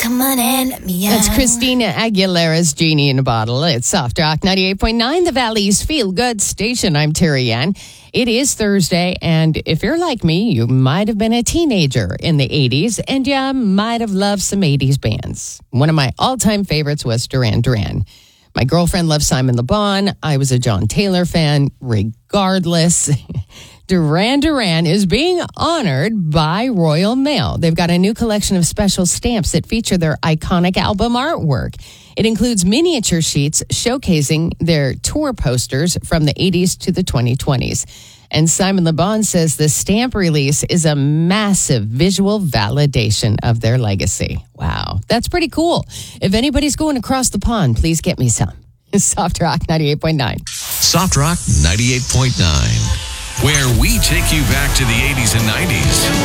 come on and let me out. That's Christina Aguilera's Genie in a Bottle. It's Soft Rock 98.9, the Valley's feel-good station. I'm Terry Ann. It is Thursday, and if you're like me, you might have been a teenager in the 80s, and you might have loved some 80s bands. One of my all-time favorites was Duran Duran. My girlfriend loved Simon Le Bon. I was a John Taylor fan. Regardless, Duran Duran is being honored by Royal Mail. They've got a new collection of special stamps that feature their iconic album artwork. It includes miniature sheets showcasing their tour posters from the 80s to the 2020s. And Simon Le Bon says the stamp release is a massive visual validation of their legacy. Wow, that's pretty cool. If anybody's going across the pond, please get me some. Soft Rock 98.9. Soft Rock 98.9, where we take you back to the 80s and 90s.